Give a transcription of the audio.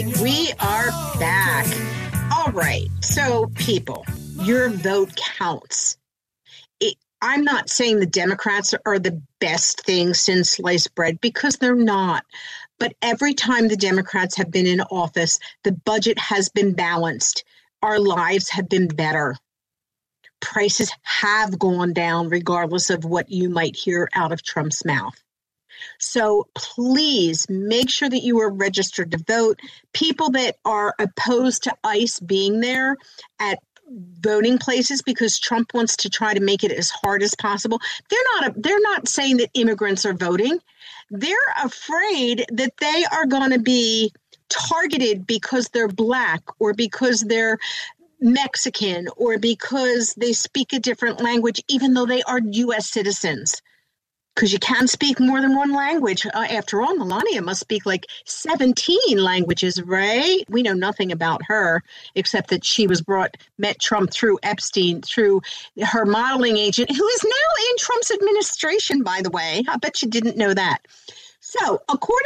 We are back. All right. So, people, your vote counts. I'm not saying the Democrats are the best thing since sliced bread, because they're not. But every time the Democrats have been in office, the budget has been balanced. Our lives have been better. Prices have gone down regardless of what you might hear out of Trump's mouth. So please make sure that you are registered to vote. People that are opposed to ICE being there at voting places because Trump wants to try to make it as hard as possible, they're not saying that immigrants are voting. They're afraid that they are going to be targeted because they're Black or because they're Mexican or because they speak a different language, even though they are U.S. citizens. Because you can speak more than one language. After all, Melania must speak like 17 languages, right? We know nothing about her except that she met Trump through Epstein, through her modeling agent, who is now in Trump's administration, by the way. I bet you didn't know that. So, according